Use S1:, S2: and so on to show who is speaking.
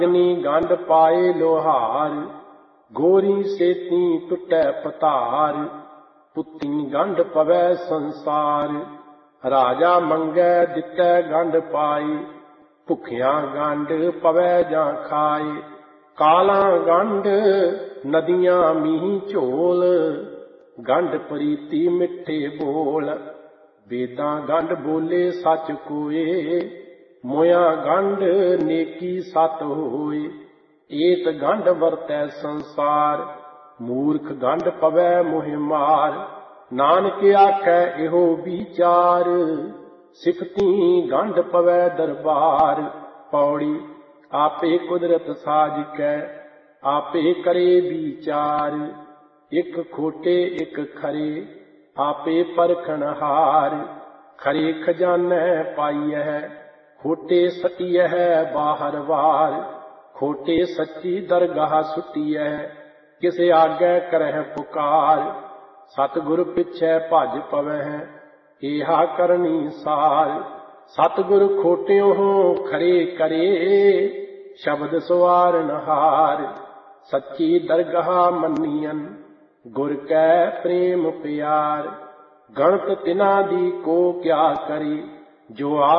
S1: अग्नि गंढ पाए लोहार, गोरी सेती टुटै पतार। पुत्ती गंढ पवै संसार, राजा मंगै दितै गंढ पाए। भुखियां गंढ पवै जां खाए, कालां गंढ नदियां मींह झोल। गंढ प्रीति मिठे बोल, वेदां गंढ बोले सच कोए। मोया गंढ नेकी सत होए, एत गंढ वरतै संसार। मूर्ख गंढ पवै मोह मार, नानक आखै एहो विचार। सिफती गंढ पवै दरबार, पौड़ी आपे कुदरत साज कै। आपे करे विचार, इक खोटे इक खरे, आपे परखण हार। खरे खजानै पाईਐ, खोटे सटिਐ बाहर वार। खोटे सच्ची दरगाह सुटिਐ, किस आगै करਹਿ पुकार। सतगुर पिछै भज पवै, एहा करनी सार। सतगुर खोटियों खरे करे, शब्द सवारन हार। सच्ची दरगाह मन्नियन, गुर कै प्रेम प्यार। गणत तिना दी को क्या करी, जो